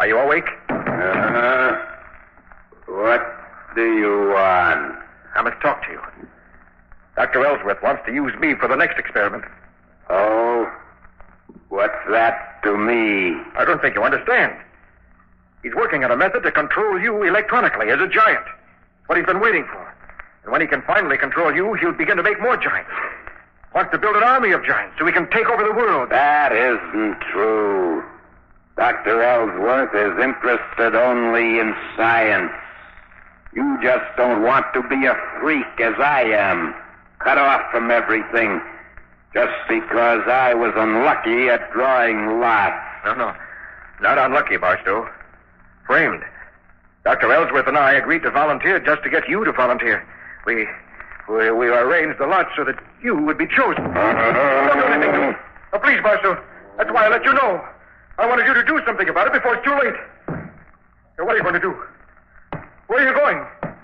Are you awake? What do you want? I must talk to you. Dr. Ellsworth wants to use me for the next experiment. Oh? What's that to me? I don't think you understand. He's working on a method to control you electronically as a giant. What he's been waiting for. And when he can finally control you, he'll begin to make more giants. Wants to build an army of giants so he can take over the world. That isn't true. Dr. Ellsworth is interested only in science. You just don't want to be a freak as I am. Cut off from everything. Just because I was unlucky at drawing lots. No. Not unlucky, Barstow. Framed. Dr. Ellsworth and I agreed to volunteer just to get you to volunteer. We arranged the lot so that you would be chosen. Don't do anything. Oh, please, Barstow. That's why I let you know. I wanted you to do something about it before it's too late. Now, what are you going to do? Where are you going?